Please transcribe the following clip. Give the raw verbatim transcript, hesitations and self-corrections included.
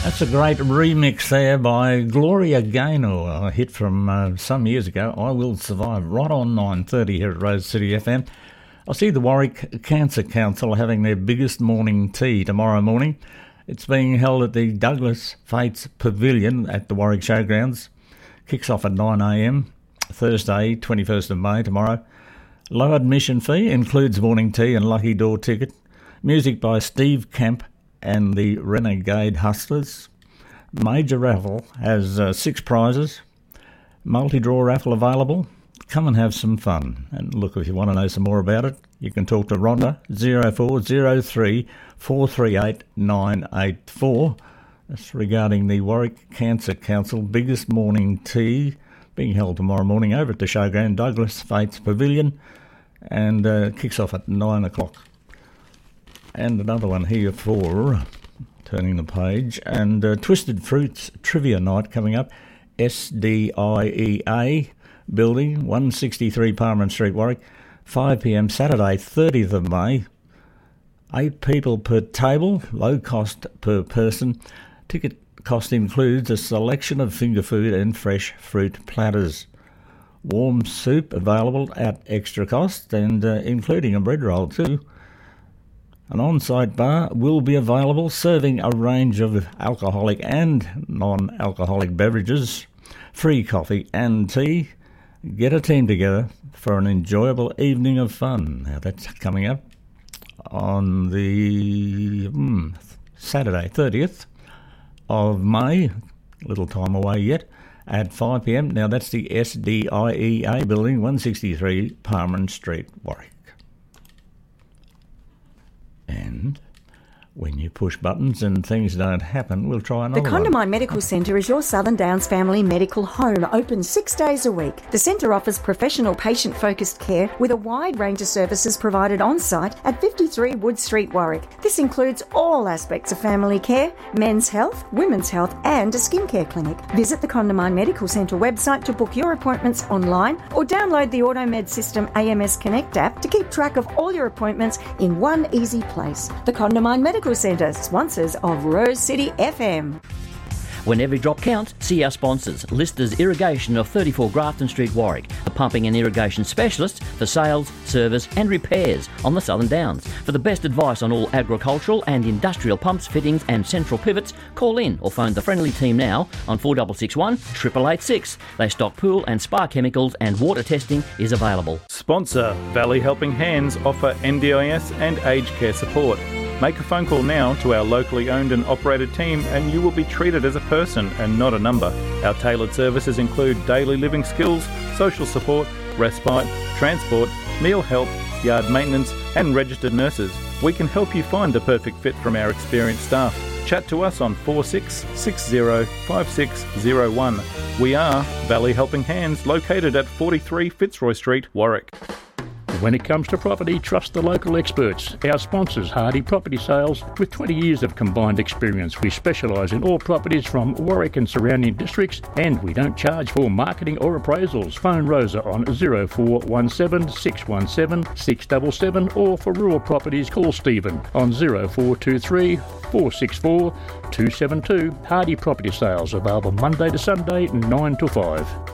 That's a great remix there by Gloria Gaynor, a hit from uh, some years ago, I Will Survive, right on nine thirty here at Rose City F M. I see the Warwick Cancer Council having their biggest morning tea tomorrow morning. It's being held at the Douglas Fates Pavilion at the Warwick Showgrounds. Kicks off at nine a m, Thursday, twenty-first of May, tomorrow. Low admission fee, includes morning tea and lucky door ticket. Music by Steve Camp and the Renegade Hustlers. Major raffle has uh, six prizes. Multi-draw raffle available. Come and have some fun. And look, if you want to know some more about it, you can talk to Rhonda, zero four zero three four three eight nine eight four. That's regarding the Warwick Cancer Council biggest morning tea being held tomorrow morning over at the Showground, Douglas Fates Pavilion, and uh, kicks off at nine o'clock. And another one here for turning the page. And uh, Twisted Fruits Trivia Night coming up. S D I E A building, one sixty-three Parliament Street, Warwick. five p m Saturday, thirtieth of May. Eight people per table, low cost per person. Ticket cost includes a selection of finger food and fresh fruit platters. Warm soup available at extra cost, and uh, including a bread roll too. An on-site bar will be available, serving a range of alcoholic and non-alcoholic beverages, free coffee and tea. Get a team together for an enjoyable evening of fun. Now that's coming up on the hmm, Saturday, thirtieth of May, a little time away yet, at five p m. Now that's the S D I E A building, one sixty-three Parliament Street, Warwick. And when you push buttons and things don't happen, we'll try another The one. Condamine Medical Centre is your Southern Downs family medical home, open six days a week. The centre offers professional patient-focused care with a wide range of services provided on-site at fifty-three Wood Street, Warwick. This includes all aspects of family care, men's health, women's health and a skincare clinic. Visit the Condamine Medical Centre website to book your appointments online or download the AutoMed System A M S Connect app to keep track of all your appointments in one easy place. The Condamine Medical Centre, sponsors of Rose City F M. When every drop counts, see our sponsors. Listers Irrigation of thirty-four Grafton Street, Warwick. The pumping and irrigation specialist for sales, service and repairs on the Southern Downs. For the best advice on all agricultural and industrial pumps, fittings and central pivots, call in or phone the friendly team now on four six six one, eight eight eight six. They stock pool and spa chemicals and water testing is available. Sponsor Valley Helping Hands offer N D I S and aged care support. Make a phone call now to our locally owned and operated team and you will be treated as a person and not a number. Our tailored services include daily living skills, social support, respite, transport, meal help, yard maintenance and registered nurses. We can help you find the perfect fit from our experienced staff. Chat to us on four six six zero five six zero one. We are Valley Helping Hands, located at forty-three Fitzroy Street, Warwick. When it comes to property, trust the local experts. Our sponsors, Hardy Property Sales, with twenty years of combined experience. We specialise in all properties from Warwick and surrounding districts, and we don't charge for marketing or appraisals. Phone Rosa on zero four one seven six one seven six seven seven, or for rural properties, call Stephen on zero four two three four six four two seven two. Hardy Property Sales, available Monday to Sunday, nine to five.